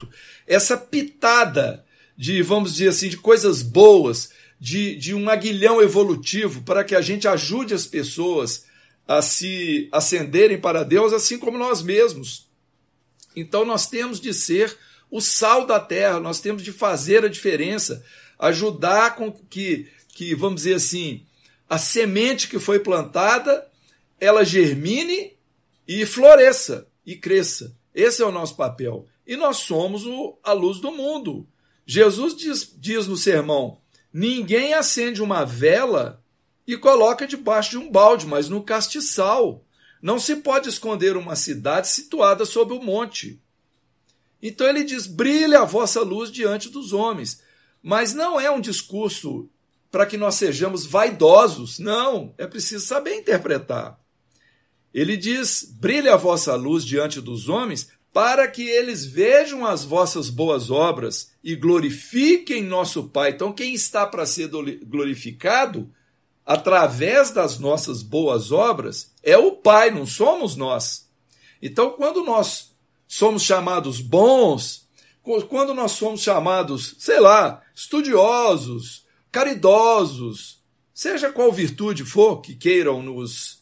essa pitada de, vamos dizer assim, de coisas boas, de um aguilhão evolutivo para que a gente ajude as pessoas a se ascenderem para Deus, assim como nós mesmos. Então nós temos de ser o sal da terra, nós temos de fazer a diferença, ajudar com que vamos dizer assim, a semente que foi plantada, ela germine e floresça e cresça. Esse é o nosso papel. E nós somos a luz do mundo. Jesus diz no sermão, ninguém acende uma vela e coloca debaixo de um balde, mas no castiçal. Não se pode esconder uma cidade situada sobre o monte. Então ele diz, brilhe a vossa luz diante dos homens. Mas não é um discurso para que nós sejamos vaidosos. Não, é preciso saber interpretar. Ele diz, brilhe a vossa luz diante dos homens, para que eles vejam as vossas boas obras e glorifiquem nosso Pai. Então quem está para ser glorificado através das nossas boas obras é o Pai, não somos nós. Então quando nós somos chamados bons, quando nós somos chamados, sei lá, estudiosos, caridosos, seja qual virtude for que queiram nos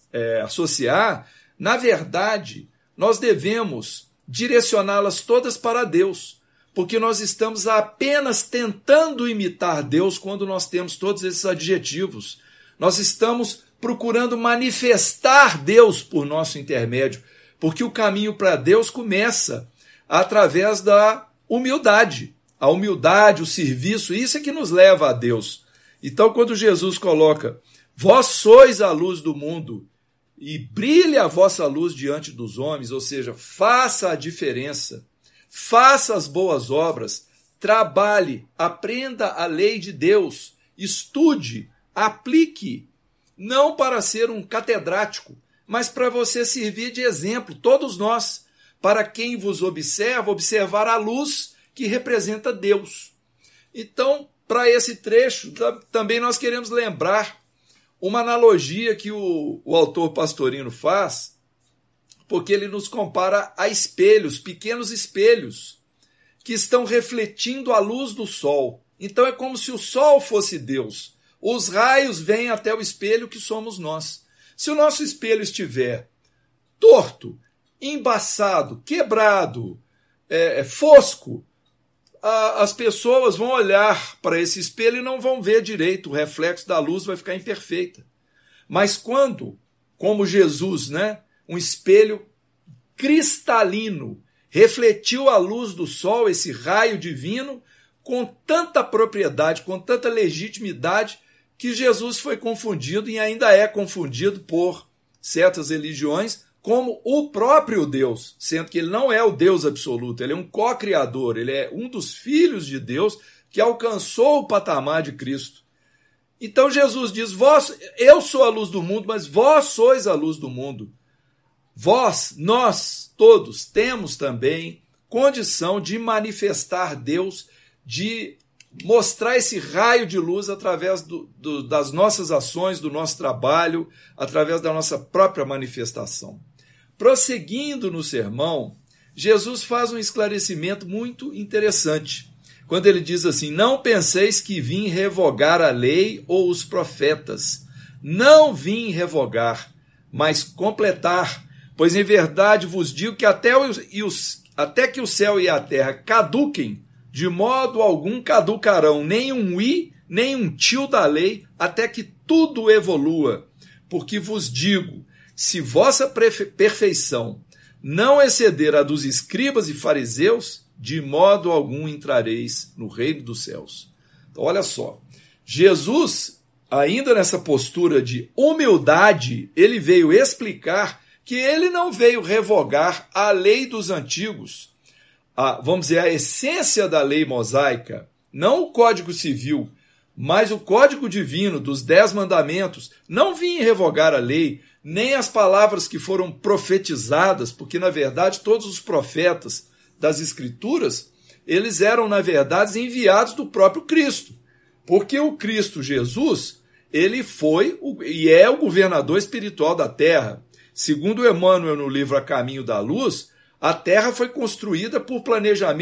associar, na verdade, nós devemos direcioná-las todas para Deus, porque nós estamos apenas tentando imitar Deus quando nós temos todos esses adjetivos. Nós estamos procurando manifestar Deus por nosso intermédio, porque o caminho para Deus começa através da humildade. A humildade, o serviço, isso é que nos leva a Deus. Então, quando Jesus coloca, vós sois a luz do mundo, e brilhe a vossa luz diante dos homens, ou seja, faça a diferença, faça as boas obras, trabalhe, aprenda a lei de Deus, estude, aplique, não para ser um catedrático, mas para você servir de exemplo, todos nós, para quem vos observa, observar a luz que representa Deus. Então, para esse trecho, também nós queremos lembrar uma analogia que o autor Pastorino faz, porque ele nos compara a espelhos, pequenos espelhos, que estão refletindo a luz do sol. Então é como se o sol fosse Deus. Os raios vêm até o espelho que somos nós. Se o nosso espelho estiver torto, embaçado, quebrado, fosco, as pessoas vão olhar para esse espelho e não vão ver direito, o reflexo da luz vai ficar imperfeita. Mas quando, como Jesus, um espelho cristalino, refletiu a luz do sol, esse raio divino, com tanta propriedade, com tanta legitimidade, que Jesus foi confundido e ainda é confundido por certas religiões como o próprio Deus, sendo que ele não é o Deus absoluto, ele é um co-criador, ele é um dos filhos de Deus que alcançou o patamar de Cristo. Então Jesus diz, eu sou a luz do mundo, mas vós sois a luz do mundo. Nós todos temos também condição de manifestar Deus, de mostrar esse raio de luz através das nossas ações, do nosso trabalho, através da nossa própria manifestação. Prosseguindo no sermão, Jesus faz um esclarecimento muito interessante, quando ele diz assim, não penseis que vim revogar a lei ou os profetas. Não vim revogar, mas completar, pois em verdade vos digo que até que o céu e a terra caduquem, de modo algum caducarão nem um i, nem um tio da lei, até que tudo evolua. Porque vos digo, se vossa perfeição não exceder a dos escribas e fariseus, de modo algum entrareis no reino dos céus. Então, olha só, Jesus, ainda nessa postura de humildade, ele veio explicar que ele não veio revogar a lei dos antigos, vamos dizer, a essência da lei mosaica, não o Código Civil, mas o Código Divino dos 10 mandamentos, não vinha revogar a lei, nem as palavras que foram profetizadas, porque, na verdade, todos os profetas das Escrituras, eles eram, na verdade, enviados do próprio Cristo. Porque o Cristo Jesus, ele foi e é o governador espiritual da terra. Segundo Emmanuel, no livro A Caminho da Luz, a terra foi construída por planejamento